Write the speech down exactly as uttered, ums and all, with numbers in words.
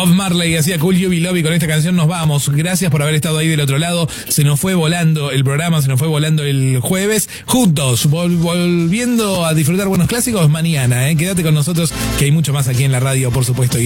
Bob Marley hacía Cool You Be Love y con esta canción nos vamos. Gracias por haber estado ahí del otro lado. Se nos fue volando el programa, se nos fue volando el jueves. Juntos, vol- volviendo a disfrutar buenos clásicos mañana, ¿eh? Quédate con nosotros que hay mucho más aquí en la radio, por supuesto.